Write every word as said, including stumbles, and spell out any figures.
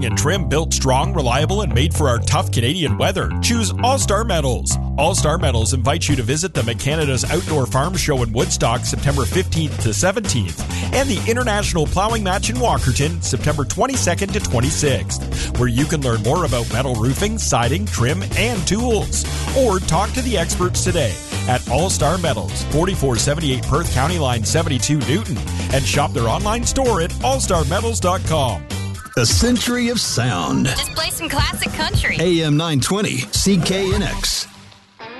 and trim built strong, reliable, and made for our tough Canadian weather. Choose All-Star Metals. All-Star Metals invites you to visit the McCanada's Outdoor Farm Show in Woodstock September fifteenth to seventeenth and the International Plowing Match in Walkerton September twenty-second to twenty-sixth, where you can learn more about metal roofing, siding, trim, and tools. Or talk to the experts today at All-Star Metals, forty-four seventy-eight Perth County Line seventy-two Newton, and shop their online store at all star metals dot com. A century of sound. Just play some classic country. A M nine twenty, C K N X.